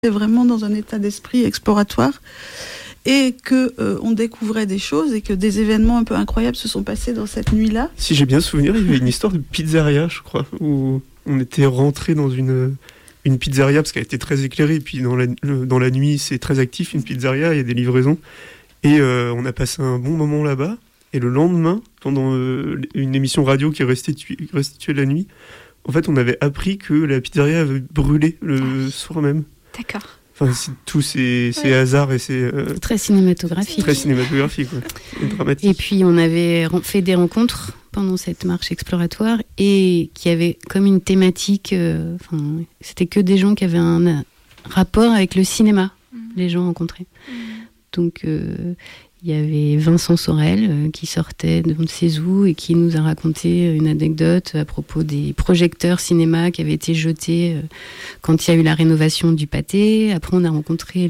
vraiment dans un état d'esprit exploratoire et que on découvrait des choses et que des événements un peu incroyables se sont passés dans cette nuit-là. Si j'ai bien souvenir, il y avait une histoire de pizzeria, je crois, où on était rentré dans une pizzeria parce qu'elle était très éclairée, et puis dans la nuit c'est très actif, une pizzeria, il y a des livraisons, et on a passé un bon moment là-bas, et le lendemain, pendant une émission radio qui restituait la nuit, en fait on avait appris que la pizzeria avait brûlé le soir même. D'accord. Enfin, c'est tous ces hasards et c'est très cinématographique. Très cinématographique, ouais. Et dramatique. Et puis on avait fait des rencontres pendant cette marche exploratoire et qui avait comme une thématique. C'était que des gens qui avaient un rapport avec le cinéma, les gens rencontrés. Donc il y avait Vincent Sorel qui sortait de Cézou et qui nous a raconté une anecdote à propos des projecteurs cinéma qui avaient été jetés quand il y a eu la rénovation du Pâté. Après, on a rencontré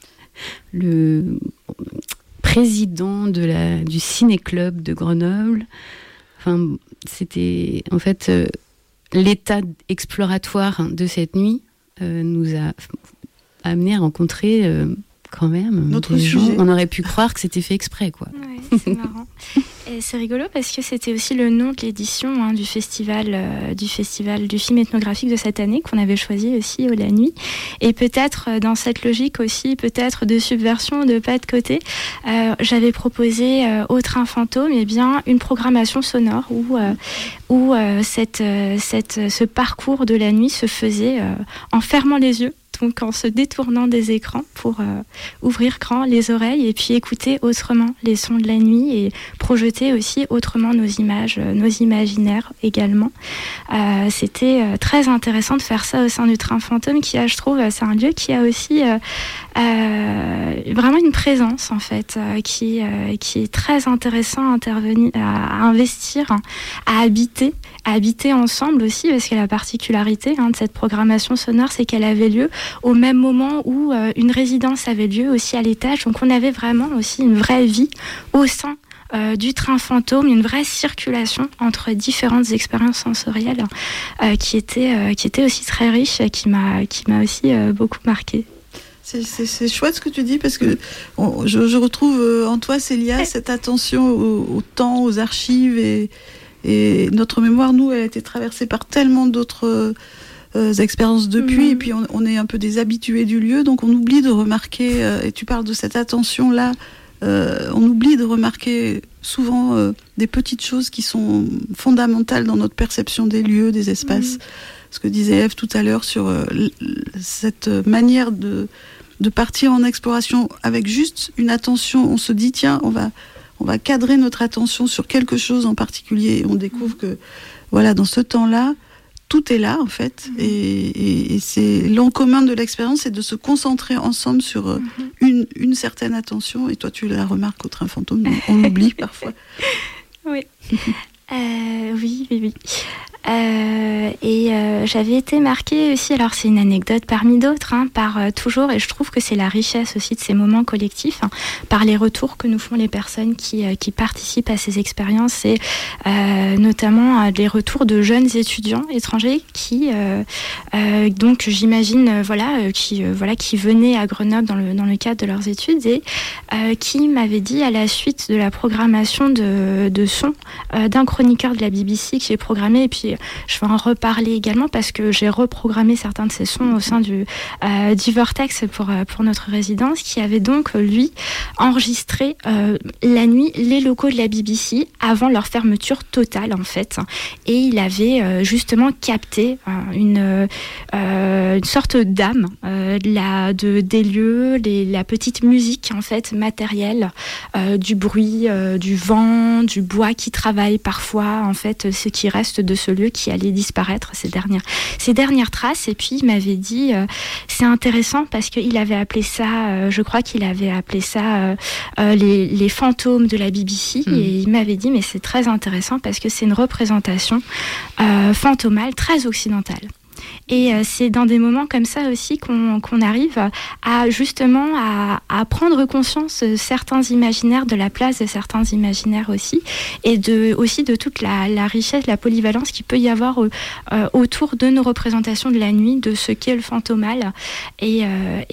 le président du ciné-club de Grenoble. Enfin, c'était en fait l'état exploratoire de cette nuit nous a amené à rencontrer quand même notre des sujet. gens. On aurait pu croire que c'était fait exprès, quoi. Ouais, c'est marrant. Et c'est rigolo parce que c'était aussi le nom de l'édition du festival du film ethnographique de cette année qu'on avait choisi aussi la nuit. Et peut-être dans cette logique aussi, peut-être de subversion, de pas de côté, j'avais proposé au Train Fantôme une programmation sonore où ce parcours de la nuit se faisait en fermant les yeux. Donc en se détournant des écrans pour ouvrir grand les oreilles et puis écouter autrement les sons de la nuit et projeter aussi autrement nos images, nos imaginaires également. C'était très intéressant de faire ça au sein du Train Fantôme qui a, je trouve, c'est un lieu qui a aussi vraiment une présence en fait, qui est très intéressant à investir, à habiter ensemble aussi, parce que la particularité de cette programmation sonore, c'est qu'elle avait lieu au même moment où une résidence avait lieu aussi à l'étage. Donc on avait vraiment aussi une vraie vie au sein du Train Fantôme, une vraie circulation entre différentes expériences sensorielles qui était aussi très riche et qui m'a aussi beaucoup marquée. C'est chouette ce que tu dis parce que je retrouve en toi, Célia, cette attention au temps, aux archives et notre mémoire, nous, elle a été traversée par tellement d'autres expériences depuis, et puis on est un peu des habitués du lieu, donc on oublie de remarquer, et tu parles de cette attention-là, on oublie de remarquer souvent des petites choses qui sont fondamentales dans notre perception des lieux, des espaces. Ce que disait Ève tout à l'heure sur cette manière de partir en exploration avec juste une attention, on se dit tiens, on va cadrer notre attention sur quelque chose en particulier, et on découvre que voilà, dans ce temps-là, tout est là en fait, et c'est l'en commun de l'expérience, c'est de se concentrer ensemble sur une certaine attention, et toi tu la remarques au Train Fantôme, on l'oublie parfois. Oui. Oui. J'avais été marquée aussi, alors c'est une anecdote parmi d'autres, par toujours, et je trouve que c'est la richesse aussi de ces moments collectifs, par les retours que nous font les personnes qui participent à ces expériences, et notamment les retours de jeunes étudiants étrangers qui, donc j'imagine, qui venaient à Grenoble dans le cadre de leurs études, et qui m'avaient dit à la suite de la programmation de son d'un chroniqueur de la BBC que j'ai programmé, et puis je vais en reparler également parce que j'ai reprogrammé certains de ces sons au sein du Vortex pour notre résidence, qui avait donc lui enregistré la nuit les locaux de la BBC avant leur fermeture totale en fait, et il avait justement capté une sorte d'âme des lieux, la petite musique en fait matérielle, du bruit, du vent, du bois qui travaille parfois, en fait ce qui reste de ce lieu qui allait disparaître, ces dernières traces. Et puis il m'avait dit c'est intéressant parce qu'il avait appelé ça, je crois qu'il avait appelé ça les fantômes de la BBC, et il m'avait dit mais c'est très intéressant parce que c'est une représentation fantomale très occidentale. Et c'est dans des moments comme ça aussi qu'on arrive à justement à prendre conscience de certains imaginaires, de la place de certains imaginaires aussi, et aussi de toute la richesse, la polyvalence qu'il peut y avoir autour de nos représentations de la nuit, de ce qu'est le fantomal. Et